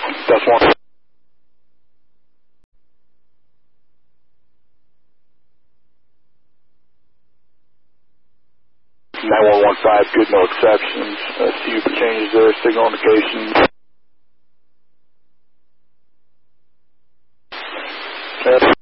That's one. 9115, good, no exceptions. See you change the signal indication.